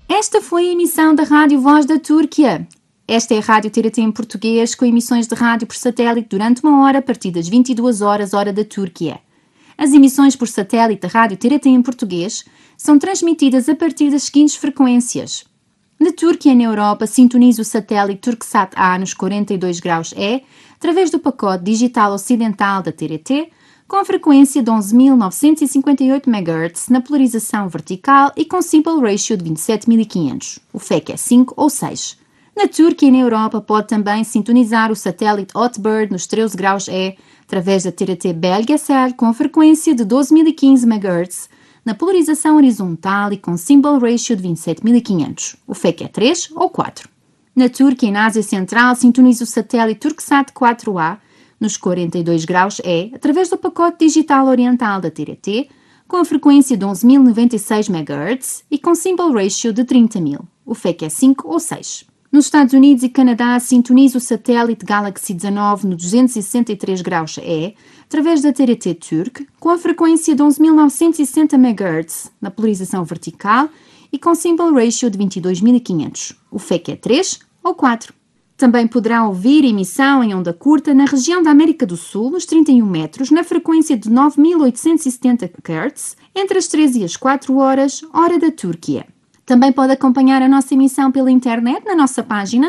Esta foi a emissão da Rádio Voz da Turquia. Esta é a Rádio TRT em português, com emissões de rádio por satélite durante 1 hora a partir das 22 horas, hora da Turquia. As emissões por satélite da Rádio TRT em português são transmitidas a partir das seguintes frequências. Na Turquia e na Europa, sintonize o satélite Turksat-A nos 42 graus E, através do pacote digital ocidental da TRT, com a frequência de 11.958 MHz na polarização vertical e com Simple Ratio de 27.500. O FEC é 5 ou 6. Na Turquia e na Europa pode também sintonizar o satélite Hotbird nos 13 graus E, através da TRT Belgesel com a frequência de 12.015 MHz na polarização horizontal e com Symbol Ratio de 27.500. O FEC é 3 ou 4. Na Turquia e na Ásia Central, sintonize o satélite Turksat 4A nos 42 graus E, através do pacote digital oriental da TRT, com a frequência de 11.096 MHz e com Symbol Ratio de 30.000. O FEC é 5 ou 6. Nos Estados Unidos e Canadá, sintonize o satélite Galaxy 19 no 263 graus E, através da TRT Turk, com a frequência de 11.960 MHz na polarização vertical e com Symbol Ratio de 22.500. O FEC é 3 ou 4. Também poderá ouvir emissão em onda curta na região da América do Sul, nos 31 metros, na frequência de 9.870 Hz, entre as 13 e as 4 horas, hora da Turquia. Também pode acompanhar a nossa emissão pela internet na nossa página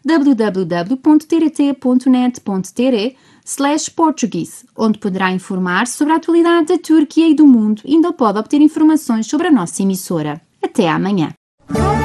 www.trt.net.tr/portuguese, onde poderá informar sobre a atualidade da Turquia e do mundo e ainda pode obter informações sobre a nossa emissora. Até amanhã!